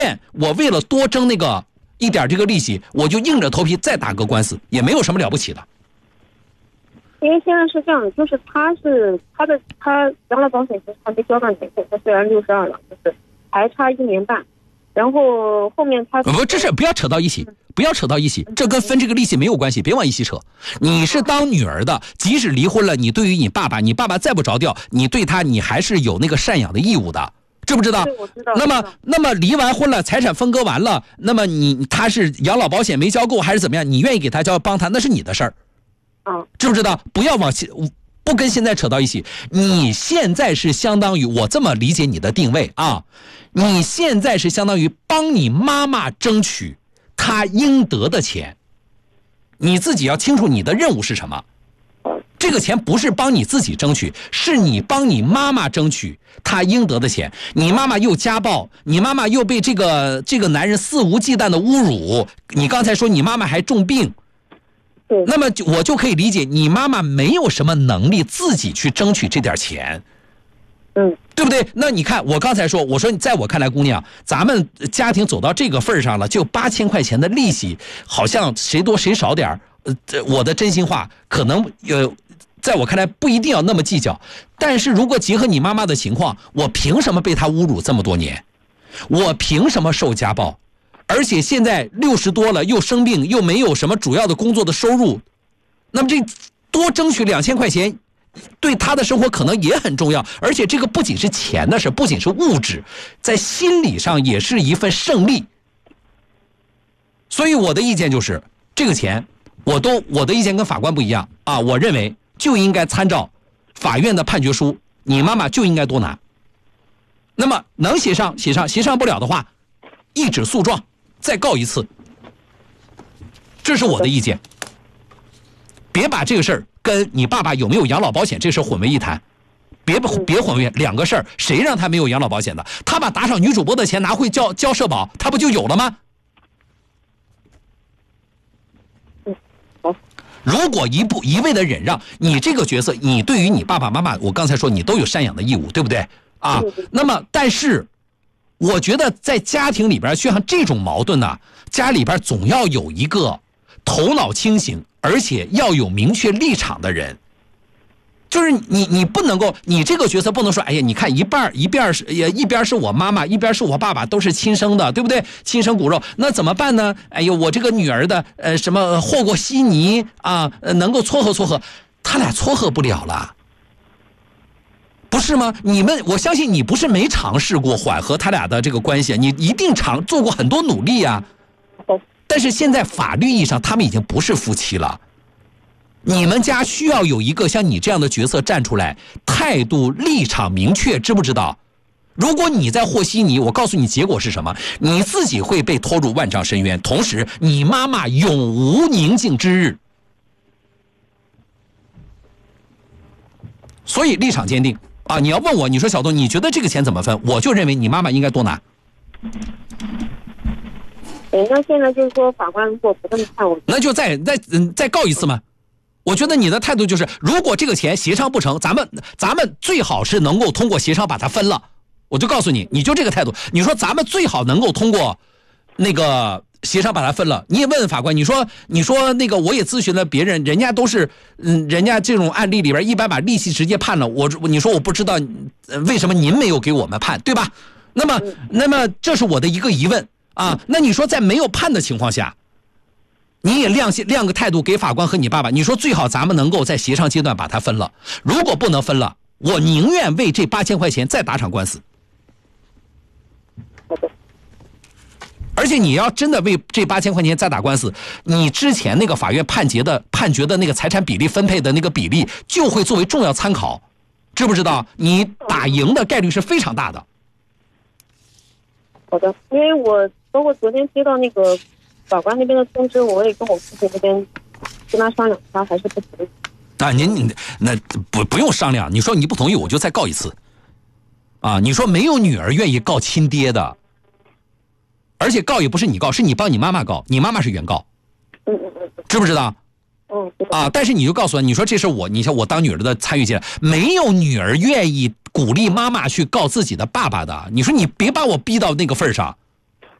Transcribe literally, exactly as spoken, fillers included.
我为了多争那个一点这个利息，我就硬着头皮再打个官司，也没有什么了不起的。 因为现在是这样的，就是他是他的他养老保险其实还没交到年费，他虽然六十二了，就是还差一年半，然后后面他不，这事不要扯到一起，不要扯到一起，这跟分这个利息没有关系，别往一起扯。你是当女儿的，即使离婚了，你对于你爸爸，你爸爸再不着调，你对他你还是有那个赡养的义务的。知不知道？ 我知道。 那么，那么离完婚了，财产分割完了，那么你他是养老保险没交够还是怎么样？你愿意给他交帮他，那是你的事儿。 嗯， 知不知道？不要往不跟现在扯到一起。你现在是相当于我这么理解你的定位啊，你现在是相当于帮你妈妈争取她应得的钱，你自己要清楚你的任务是什么。这个钱不是帮你自己争取，是你帮你妈妈争取她应得的钱。你妈妈又家暴，你妈妈又被这个这个男人肆无忌惮的侮辱，你刚才说你妈妈还重病，那么我就可以理解你妈妈没有什么能力自己去争取这点钱， 嗯， 对不对？那你看我刚才说，我说在我看来，姑娘，咱们家庭走到这个份上了，就八千块钱的利息，好像谁多谁少点呃，我的真心话，可能呃。在我看来不一定要那么计较，但是如果结合你妈妈的情况，我凭什么被她侮辱这么多年？我凭什么受家暴？而且现在六十多了，又生病，又没有什么主要的工作的收入，那么这多争取两千块钱，对她的生活可能也很重要。而且这个不仅是钱的事，不仅是物质，在心理上也是一份胜利。所以我的意见就是，这个钱，我都我的意见跟法官不一样啊，我认为。就应该参照法院的判决书，你妈妈就应该多拿。那么能协商协商，协商不了的话，一纸诉状再告一次，这是我的意见。别把这个事儿跟你爸爸有没有养老保险这事混为一谈，别别混为两个事儿。谁让他没有养老保险的？他把打赏女主播的钱拿回交交社保，他不就有了吗？如果一步一味的忍让，你这个角色，你对于你爸爸妈妈，我刚才说你都有赡养的义务，对不对啊？那么，但是，我觉得在家庭里边，像这种矛盾呢，家里边总要有一个头脑清醒，而且要有明确立场的人。就是你，你不能够，你这个角色不能说，哎呀，你看一半一边是也一边是我妈妈，一边是我爸爸，都是亲生的，对不对？亲生骨肉，那怎么办呢？哎呦，我这个女儿的，呃，什么和过稀泥啊，呃，能够撮合撮合，他俩撮合不了了，不是吗？你们，我相信你不是没尝试过缓和他俩的这个关系，你一定尝做过很多努力呀。但是现在法律意义上，他们已经不是夫妻了。你们家需要有一个像你这样的角色站出来，态度立场明确，知不知道？如果你在和稀泥，我告诉你结果是什么？你自己会被拖入万丈深渊，同时你妈妈永无宁静之日。所以立场坚定啊！你要问我，你说小东，你觉得这个钱怎么分？我就认为你妈妈应该多拿。 哎，那现在就是说，法官如果不这么判，我那就再再嗯再告一次嘛。我觉得你的态度就是，如果这个钱协商不成，咱们咱们最好是能够通过协商把它分了。我就告诉你，你就这个态度。你说咱们最好能够通过那个协商把它分了。你也问问法官，你说你说那个我也咨询了别人，人家都是嗯，人家这种案例里边一般把利息直接判了。我你说我不知道为什么您没有给我们判，对吧？那么那么这是我的一个疑问啊。那你说在没有判的情况下，你也亮亮个态度给法官和你爸爸，你说最好咱们能够在协商阶段把它分了。如果不能分了，我宁愿为这八千块钱再打场官司。而且你要真的为这八千块钱再打官司，你之前那个法院判决的判决的那个财产比例分配的那个比例就会作为重要参考，知不知道？你打赢的概率是非常大的。 好的，因为我包括昨天接到那个法官那边的通知，我也跟我父亲那边跟他商量，他还是不同意。 啊，您您那不不用商量，你说你不同意，我就再告一次。啊，你说没有女儿愿意告亲爹的，而且告也不是你告，是你帮你妈妈告，你妈妈是原告， 嗯嗯嗯， 知不知道？ 嗯啊，但是你就告诉我，你说这是我，你像我当女儿的参与进来，没有女儿愿意鼓励妈妈去告自己的爸爸的。你说你别把我逼到那个份上，